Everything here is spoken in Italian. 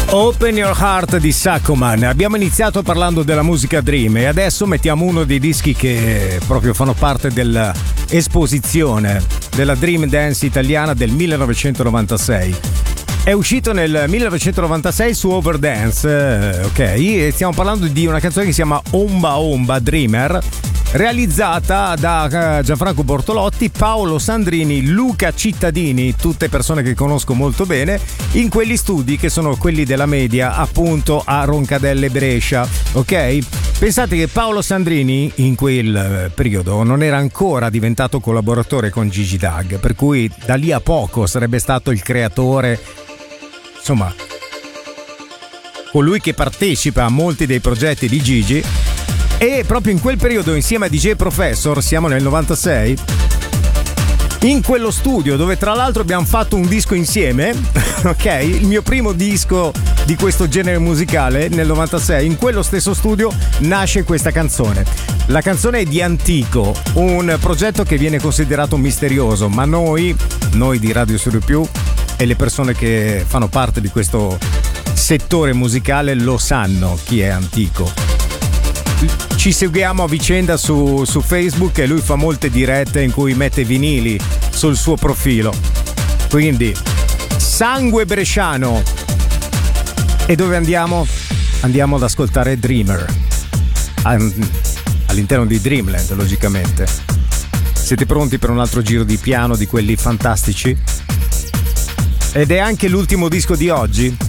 Open Your Heart di Saccoman. Abbiamo iniziato parlando della musica Dream e adesso mettiamo uno dei dischi che proprio fanno parte dell'esposizione della Dream Dance italiana del 1996. È uscito nel 1996 su Overdance, ok? E stiamo parlando di una canzone che si chiama Omba Omba Dreamer, realizzata da Gianfranco Bortolotti, Paolo Sandrini, Luca Cittadini, tutte persone che conosco molto bene, in quegli studi che sono quelli della Media, appunto a Roncadelle Brescia, ok? Pensate che Paolo Sandrini in quel periodo non era ancora diventato collaboratore con Gigi Dag, per cui da lì a poco sarebbe stato il creatore, insomma, colui che partecipa a molti dei progetti di Gigi. E proprio in quel periodo, insieme a DJ Professor, siamo nel 96, in quello studio dove tra l'altro abbiamo fatto un disco insieme, ok? Il mio primo disco di questo genere musicale nel 96, in quello stesso studio nasce questa canzone. La canzone è di Antico, un progetto che viene considerato misterioso, ma noi di Radio Studio Più e le persone che fanno parte di questo settore musicale lo sanno chi è Antico. Ci seguiamo a vicenda su Facebook e lui fa molte dirette in cui mette vinili sul suo profilo. Quindi sangue bresciano. E dove andiamo? Andiamo ad ascoltare Dreamer all'interno di Dreamland, logicamente. Siete pronti per un altro giro di piano di quelli fantastici? Ed è anche l'ultimo disco di oggi.